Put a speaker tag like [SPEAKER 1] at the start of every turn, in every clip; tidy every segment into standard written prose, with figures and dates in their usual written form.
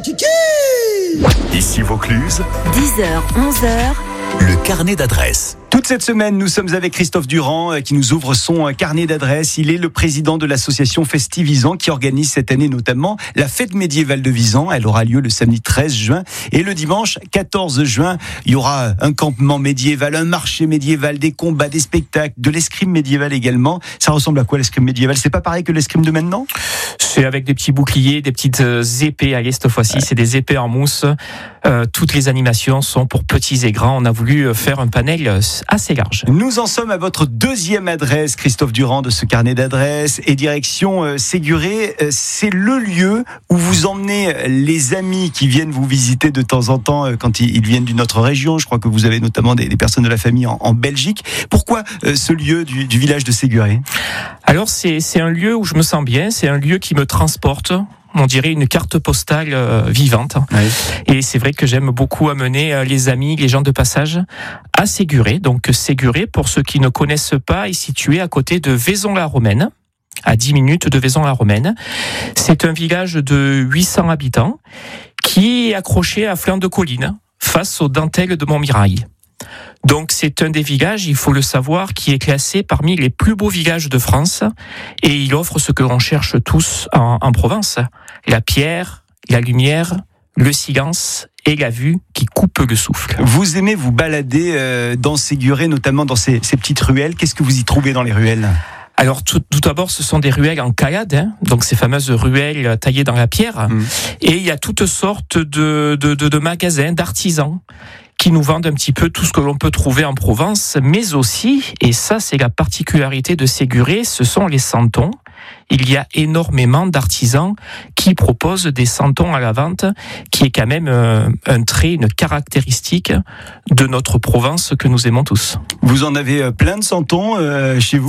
[SPEAKER 1] Kiki.
[SPEAKER 2] Ici Vaucluse,
[SPEAKER 3] 10h, 11h,
[SPEAKER 2] le carnet d'adresses.
[SPEAKER 4] Toute cette semaine, nous sommes avec Christophe Durand qui nous ouvre son carnet d'adresses. Il est le président de l'association Festivisant qui organise cette année notamment la fête médiévale de Visan. Elle aura lieu le samedi 13 juin et le dimanche 14 juin. Il y aura un campement médiéval, un marché médiéval, des combats, des spectacles, de l'escrime médiéval également. Ça ressemble à quoi l'escrime médiéval? C'est pas pareil que l'escrime de maintenant?
[SPEAKER 5] C'est avec des petits boucliers, des petites épées. Allez, cette fois-ci, c'est des épées en mousse. Toutes les animations sont pour petits et grands. On a voulu faire un panel assez large.
[SPEAKER 4] Nous en sommes à votre deuxième adresse, Christophe Durand, de ce carnet d'adresses, et direction Séguré. C'est le lieu où vous emmenez les amis qui viennent vous visiter de temps en temps quand ils viennent d'une autre région. Je crois que vous avez notamment des personnes de la famille en Belgique. Pourquoi ce lieu du village de Séguré?
[SPEAKER 5] Alors, c'est un lieu où je me sens bien. C'est un lieu qui me transporte. On dirait une carte postale vivante. Oui. Et c'est vrai que j'aime beaucoup amener les amis, les gens de passage à Séguré. Donc Séguré, pour ceux qui ne connaissent pas, est situé à côté de Vaison-la-Romaine, à 10 minutes de Vaison-la-Romaine. C'est un village de 800 habitants qui est accroché à flanc de colline, face aux dentelles de Montmirail. Donc c'est un des villages, il faut le savoir, qui est classé parmi les plus beaux villages de France et il offre ce que l'on cherche tous en Provence. La pierre, la lumière, le silence et la vue qui coupe le souffle.
[SPEAKER 4] Vous aimez vous balader dans Séguré, notamment dans ces petites ruelles. Qu'est-ce que vous y trouvez dans les ruelles ?
[SPEAKER 5] Alors tout d'abord, ce sont des ruelles en calade, donc ces fameuses ruelles taillées dans la pierre. Et il y a toutes sortes de magasins, d'artisans qui nous vendent un petit peu tout ce que l'on peut trouver en Provence, mais aussi, et ça c'est la particularité de Séguré, ce sont les santons. Il y a énormément d'artisans qui proposent des santons à la vente, qui est quand même un trait, une caractéristique de notre Provence que nous aimons tous.
[SPEAKER 4] Vous en avez plein de santons chez vous ?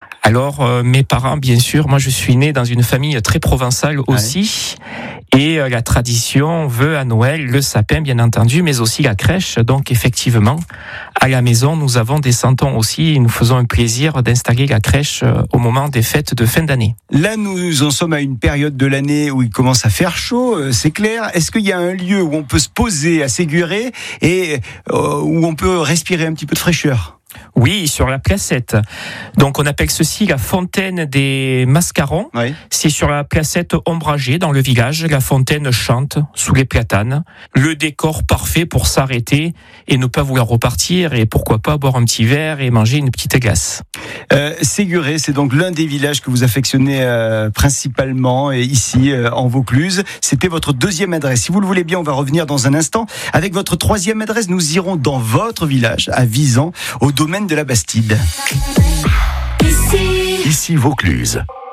[SPEAKER 5] Alors, mes parents, bien sûr, moi je suis né dans une famille très provençale aussi, et la tradition veut à Noël le sapin, bien entendu, mais aussi la crèche. Donc effectivement, à la maison, nous avons des santons aussi, et nous faisons un plaisir d'installer la crèche au moment des fêtes de fin d'année.
[SPEAKER 4] Là, nous en sommes à une période de l'année où il commence à faire chaud, c'est clair. Est-ce qu'il y a un lieu où on peut se poser à Séguré et où on peut respirer un petit peu de fraîcheur ?
[SPEAKER 5] Oui, sur la placette. Donc on appelle ceci la fontaine des Mascarons. Oui. C'est sur la placette ombragée dans le village. La fontaine chante sous les platanes. Le décor parfait pour s'arrêter et ne pas vouloir repartir et pourquoi pas boire un petit verre et manger une petite glace.
[SPEAKER 4] Séguré, c'est donc l'un des villages que vous affectionnez principalement ici en Vaucluse. C'était votre deuxième adresse. Si vous le voulez bien, on va revenir dans un instant. Avec votre troisième adresse, nous irons dans votre village, à Visan, au domaine de la Bastide.
[SPEAKER 2] Ici Vaucluse.